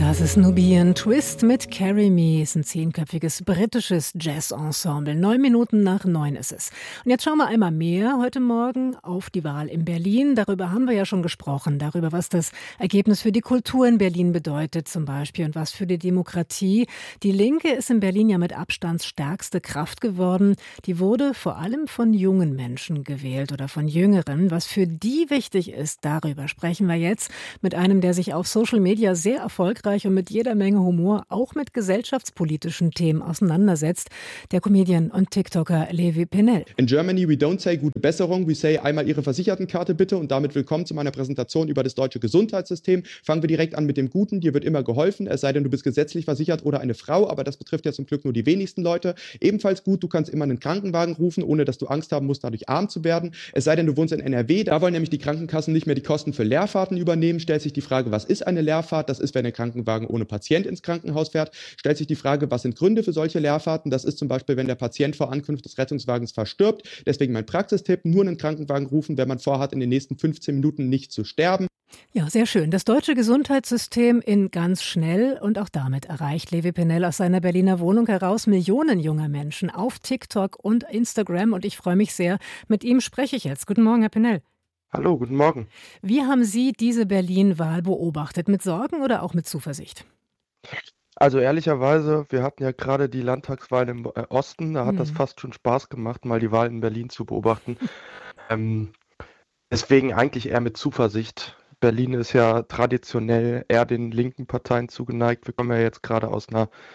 Das ist Nubian Twist mit Carry Me. Es ist ein 10-köpfiges britisches Jazz-Ensemble. 9 Minuten nach 9 ist es. Und jetzt schauen wir einmal mehr heute Morgen auf die Wahl in Berlin. Darüber haben wir ja schon gesprochen. Darüber, was das Ergebnis für die Kultur in Berlin bedeutet zum Beispiel und was für die Demokratie. Die Linke ist in Berlin ja mit Abstand stärkste Kraft geworden. Die wurde vor allem von jungen Menschen gewählt oder von Jüngeren. Was für die wichtig ist, darüber sprechen wir jetzt mit einem, der sich auf Social Media sehr erfolgreich und mit jeder Menge Humor auch mit gesellschaftspolitischen Themen auseinandersetzt, der Comedian und TikToker Levi Pennell. In Germany we don't say gute Besserung, we say einmal Ihre Versichertenkarte bitte und damit willkommen zu meiner Präsentation über das deutsche Gesundheitssystem. Fangen wir direkt an mit dem Guten, dir wird immer geholfen, es sei denn, du bist gesetzlich versichert oder eine Frau, aber das betrifft ja zum Glück nur die wenigsten Leute. Ebenfalls gut, du kannst immer einen Krankenwagen rufen, ohne dass du Angst haben musst, dadurch arm zu werden. Es sei denn, du wohnst in NRW, da wollen nämlich die Krankenkassen nicht mehr die Kosten für Leerfahrten übernehmen. Stellt sich die Frage, was ist eine Leerfahrt? Das ist, wenn ein Krankenwagen ohne Patient ins Krankenhaus fährt. Stellt sich die Frage, was sind Gründe für solche Leerfahrten? Das ist zum Beispiel, wenn der Patient vor Ankunft des Rettungswagens verstirbt. Deswegen mein Praxistipp, nur einen Krankenwagen rufen, wenn man vorhat, in den nächsten 15 Minuten nicht zu sterben. Ja, sehr schön. Das deutsche Gesundheitssystem in ganz schnell und auch damit erreicht Levi Pennell aus seiner Berliner Wohnung heraus Millionen junger Menschen auf TikTok und Instagram und ich freue mich sehr. Mit ihm spreche ich jetzt. Guten Morgen, Herr Pennell. Hallo, guten Morgen. Wie haben Sie diese Berlin-Wahl beobachtet? Mit Sorgen oder auch mit Zuversicht? Also ehrlicherweise, wir hatten ja gerade die Landtagswahl im Osten, da hat das fast schon Spaß gemacht, mal die Wahl in Berlin zu beobachten. Deswegen eigentlich eher mit Zuversicht. Berlin ist ja traditionell eher den linken Parteien zugeneigt. Wir kommen ja jetzt gerade aus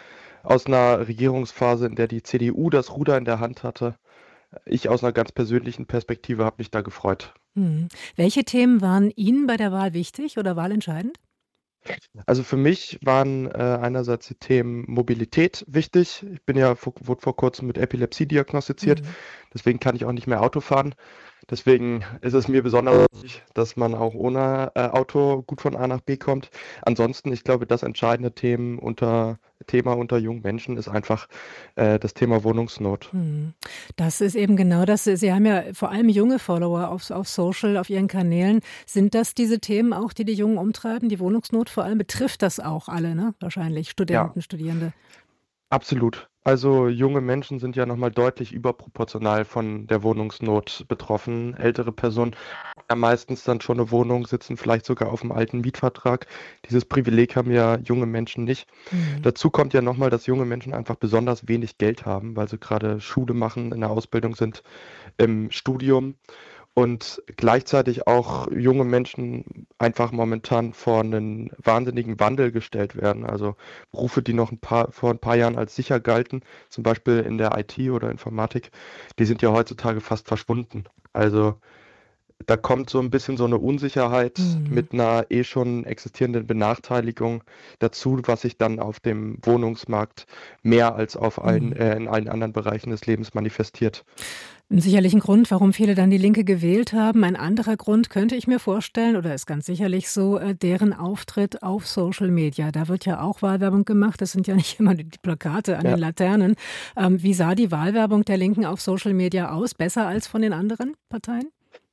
einer Regierungsphase, in der die CDU das Ruder in der Hand hatte. Ich aus einer ganz persönlichen Perspektive habe mich da gefreut. Welche Themen waren Ihnen bei der Wahl wichtig oder wahlentscheidend? Also für mich waren einerseits die Themen Mobilität wichtig. Ich wurde vor kurzem mit Epilepsie diagnostiziert, deswegen kann ich auch nicht mehr Auto fahren. Deswegen ist es mir besonders wichtig, dass man auch ohne Auto gut von A nach B kommt. Ansonsten, ich glaube, das entscheidende Thema unter jungen Menschen ist einfach das Thema Wohnungsnot. Das ist eben genau das. Sie haben ja vor allem junge Follower auf Social, auf Ihren Kanälen. Sind das diese Themen auch, die Jungen umtreiben? Die Wohnungsnot vor allem betrifft das auch alle, ne? Wahrscheinlich Studenten, Ja. Studierende. Absolut. Also junge Menschen sind ja nochmal deutlich überproportional von der Wohnungsnot betroffen. Ältere Personen haben meistens dann schon eine Wohnung, sitzen vielleicht sogar auf einem alten Mietvertrag. Dieses Privileg haben ja junge Menschen nicht. Dazu kommt ja nochmal, dass junge Menschen einfach besonders wenig Geld haben, weil sie gerade Schule machen, in der Ausbildung sind, im Studium. Und gleichzeitig auch junge Menschen einfach momentan vor einen wahnsinnigen Wandel gestellt werden. Also Berufe, die noch vor ein paar Jahren als sicher galten, zum Beispiel in der IT oder Informatik, die sind ja heutzutage fast verschwunden. Also da kommt so ein bisschen so eine Unsicherheit mit einer schon existierenden Benachteiligung dazu, was sich dann auf dem Wohnungsmarkt mehr als in allen anderen Bereichen des Lebens manifestiert. Sicherlich ein Grund, warum viele dann die Linke gewählt haben. Ein anderer Grund könnte ich mir vorstellen, oder ist ganz sicherlich so, deren Auftritt auf Social Media. Da wird ja auch Wahlwerbung gemacht. Das sind ja nicht immer die Plakate an den Laternen. Wie sah die Wahlwerbung der Linken auf Social Media aus? Besser als von den anderen Parteien?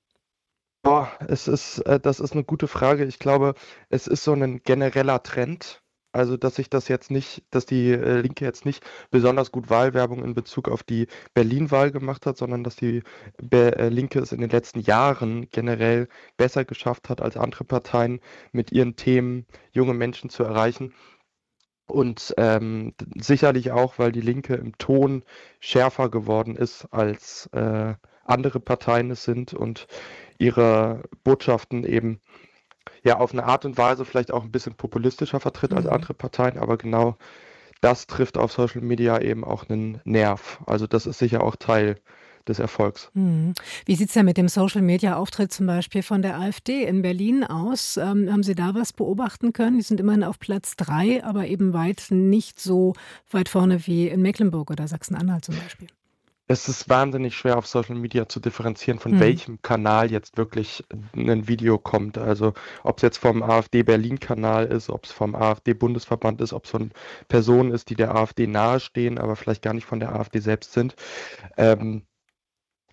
Das ist eine gute Frage. Ich glaube, es ist so ein genereller Trend. Also, dass die Linke jetzt nicht besonders gut Wahlwerbung in Bezug auf die Berlin-Wahl gemacht hat, sondern dass die Linke es in den letzten Jahren generell besser geschafft hat als andere Parteien, mit ihren Themen junge Menschen zu erreichen. Und sicherlich auch, weil die Linke im Ton schärfer geworden ist, als andere Parteien es sind und ihre Botschaften eben ja auf eine Art und Weise vielleicht auch ein bisschen populistischer vertritt als andere Parteien, aber genau das trifft auf Social Media eben auch einen Nerv. Also das ist sicher auch Teil des Erfolgs. Wie sieht es denn mit dem Social-Media-Auftritt zum Beispiel von der AfD in Berlin aus? Haben Sie da was beobachten können? Die sind immerhin auf Platz 3, aber eben nicht so weit vorne wie in Mecklenburg oder Sachsen-Anhalt zum Beispiel. Es ist wahnsinnig schwer auf Social Media zu differenzieren, von welchem Kanal jetzt wirklich ein Video kommt. Also ob es jetzt vom AfD-Berlin-Kanal ist, ob es vom AfD-Bundesverband ist, ob es von Personen ist, die der AfD nahestehen, aber vielleicht gar nicht von der AfD selbst sind.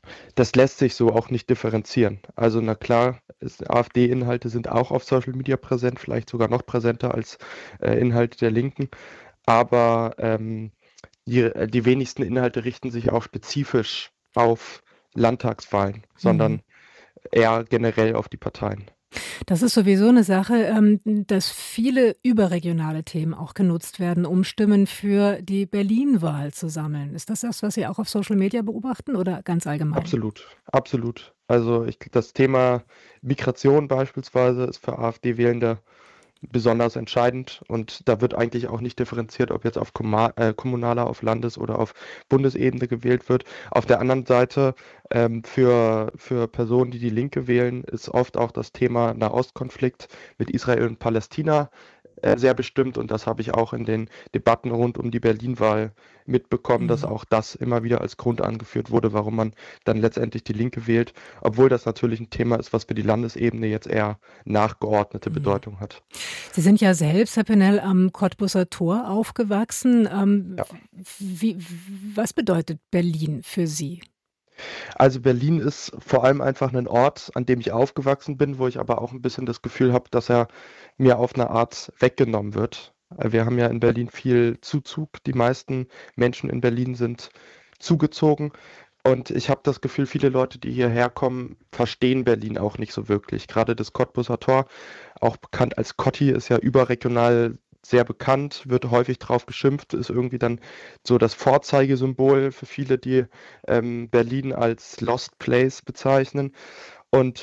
Das lässt sich so auch nicht differenzieren. Also na klar, AfD-Inhalte sind auch auf Social Media präsent, vielleicht sogar noch präsenter als Inhalte der Linken. Aber die wenigsten Inhalte richten sich auch spezifisch auf Landtagswahlen, sondern eher generell auf die Parteien. Das ist sowieso eine Sache, dass viele überregionale Themen auch genutzt werden, um Stimmen für die Berlin-Wahl zu sammeln. Ist das, was Sie auch auf Social Media beobachten oder ganz allgemein? Absolut, absolut. Also das Thema Migration beispielsweise ist für AfD-Wählende besonders entscheidend und da wird eigentlich auch nicht differenziert, ob jetzt auf kommunaler, auf Landes- oder auf Bundesebene gewählt wird. Auf der anderen Seite für Personen, die die Linke wählen, ist oft auch das Thema Nahostkonflikt mit Israel und Palästina sehr bestimmt und das habe ich auch in den Debatten rund um die Berlin-Wahl mitbekommen, dass auch das immer wieder als Grund angeführt wurde, warum man dann letztendlich die Linke wählt, obwohl das natürlich ein Thema ist, was für die Landesebene jetzt eher nachgeordnete Bedeutung hat. Sie sind ja selbst, Herr Pennell, am Cottbuser Tor aufgewachsen. Ja. Was bedeutet Berlin für Sie? Also Berlin ist vor allem einfach ein Ort, an dem ich aufgewachsen bin, wo ich aber auch ein bisschen das Gefühl habe, dass er mir auf eine Art weggenommen wird. Wir haben ja in Berlin viel Zuzug. Die meisten Menschen in Berlin sind zugezogen. Und ich habe das Gefühl, viele Leute, die hierher kommen, verstehen Berlin auch nicht so wirklich. Gerade das Cottbuser Tor, auch bekannt als Cotti, ist ja überregional sehr bekannt, wird häufig drauf geschimpft, ist irgendwie dann so das Vorzeigesymbol für viele, die Berlin als Lost Place bezeichnen. Und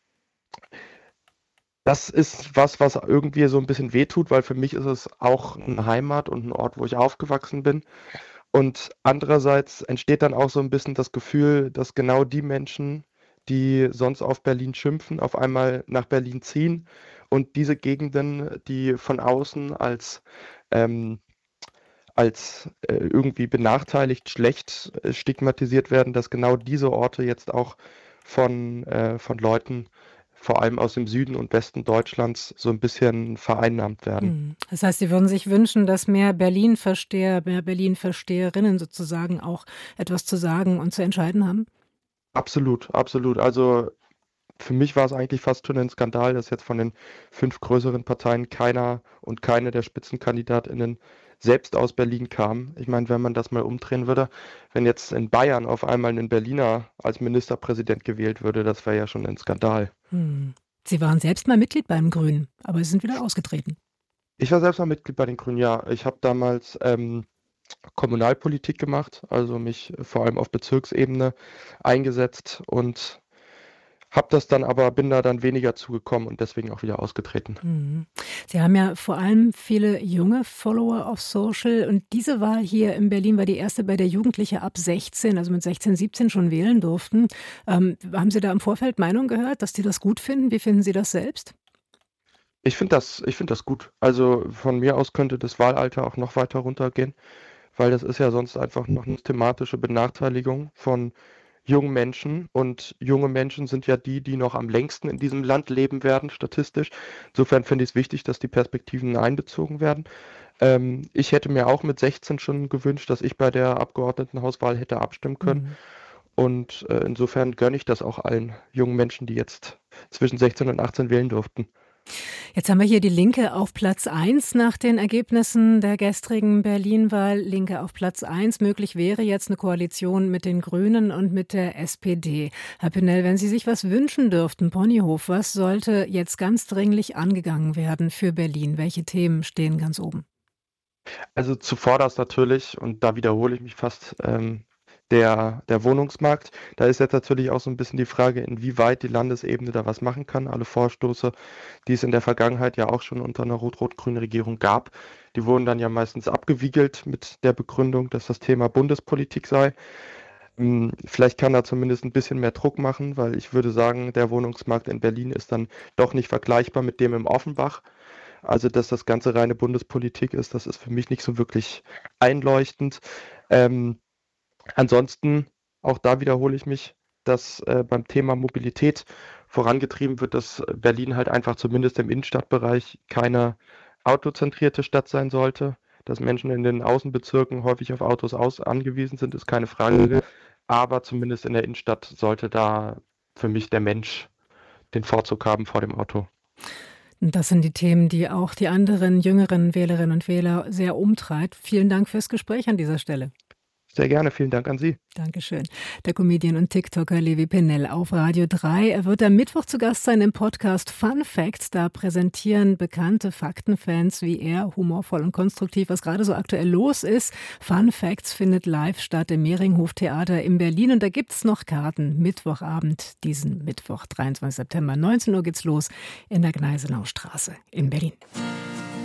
das ist was irgendwie so ein bisschen wehtut, weil für mich ist es auch eine Heimat und ein Ort, wo ich aufgewachsen bin. Und andererseits entsteht dann auch so ein bisschen das Gefühl, dass genau die Menschen, die sonst auf Berlin schimpfen, auf einmal nach Berlin ziehen und diese Gegenden, die von außen ähm, als irgendwie benachteiligt, schlecht stigmatisiert werden, dass genau diese Orte jetzt auch von Leuten, vor allem aus dem Süden und Westen Deutschlands, so ein bisschen vereinnahmt werden. Das heißt, Sie würden sich wünschen, dass mehr Berlin-Versteher, mehr Berlin-Versteherinnen sozusagen auch etwas zu sagen und zu entscheiden haben? Absolut, absolut. Also für mich war es eigentlich fast schon ein Skandal, dass jetzt von den 5 größeren Parteien keiner und keine der Spitzenkandidatinnen selbst aus Berlin kam. Ich meine, wenn man das mal umdrehen würde, wenn jetzt in Bayern auf einmal ein Berliner als Ministerpräsident gewählt würde, das wäre ja schon ein Skandal. Sie waren selbst mal Mitglied beim Grünen, aber Sie sind wieder ausgetreten. Ich war selbst mal Mitglied bei den Grünen, ja. Ich habe damals Kommunalpolitik gemacht, also mich vor allem auf Bezirksebene eingesetzt und bin da dann weniger zugekommen und deswegen auch wieder ausgetreten. Sie haben ja vor allem viele junge Follower auf Social und diese Wahl hier in Berlin war die erste, bei der Jugendliche ab 16, also mit 16, 17 schon wählen durften. Haben Sie da im Vorfeld Meinung gehört, dass die das gut finden? Wie finden Sie das selbst? Ich finde das gut. Also von mir aus könnte das Wahlalter auch noch weiter runtergehen, weil das ist ja sonst einfach noch eine systematische Benachteiligung von jungen Menschen und junge Menschen sind ja die, die noch am längsten in diesem Land leben werden, statistisch. Insofern finde ich es wichtig, dass die Perspektiven einbezogen werden. Ich hätte mir auch mit 16 schon gewünscht, dass ich bei der Abgeordnetenhauswahl hätte abstimmen können. Und insofern gönne ich das auch allen jungen Menschen, die jetzt zwischen 16 und 18 wählen durften. Jetzt haben wir hier die Linke auf Platz 1 nach den Ergebnissen der gestrigen Berlin-Wahl. Linke auf Platz 1. Möglich wäre jetzt eine Koalition mit den Grünen und mit der SPD. Herr Pennell, wenn Sie sich was wünschen dürften, Ponyhof, was sollte jetzt ganz dringlich angegangen werden für Berlin? Welche Themen stehen ganz oben? Also zuvorderst natürlich, und da wiederhole ich mich fast, der Wohnungsmarkt. Da ist jetzt natürlich auch so ein bisschen die Frage, inwieweit die Landesebene da was machen kann. Alle Vorstoße, die es in der Vergangenheit ja auch schon unter einer rot-rot-grünen Regierung gab, die wurden dann ja meistens abgewiegelt mit der Begründung, dass das Thema Bundespolitik sei. Vielleicht kann da zumindest ein bisschen mehr Druck machen, weil ich würde sagen, der Wohnungsmarkt in Berlin ist dann doch nicht vergleichbar mit dem im Offenbach. Also, dass das Ganze reine Bundespolitik ist, das ist für mich nicht so wirklich einleuchtend. Ansonsten, auch da wiederhole ich mich, dass beim Thema Mobilität vorangetrieben wird, dass Berlin halt einfach zumindest im Innenstadtbereich keine autozentrierte Stadt sein sollte. Dass Menschen in den Außenbezirken häufig auf Autos angewiesen sind, ist keine Frage. aber zumindest in der Innenstadt sollte da für mich der Mensch den Vorzug haben vor dem Auto. Das sind die Themen, die auch die anderen jüngeren Wählerinnen und Wähler sehr umtreibt. Vielen Dank fürs Gespräch an dieser Stelle. Sehr gerne, vielen Dank an Sie. Dankeschön. Der Comedian und TikToker Levi Pennell auf Radio 3. Er wird am Mittwoch zu Gast sein im Podcast Fun Facts. Da präsentieren bekannte Faktenfans wie er humorvoll und konstruktiv, was gerade so aktuell los ist. Fun Facts findet live statt im Mehringhof-Theater in Berlin. Und da gibt's noch Karten. Mittwochabend, diesen Mittwoch, 23. September, 19 Uhr geht's los in der Gneisenaustraße in Berlin.